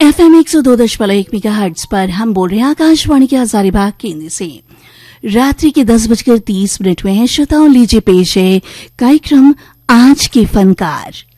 FM 102.1 megahertz पर हम बोल रहे हैं आकाशवाणी के हजारीबाग केंद्र से। रात्रि के 10:30 में है। श्रोताओं, लीजिए पेश है कार्यक्रम आज के फनकार।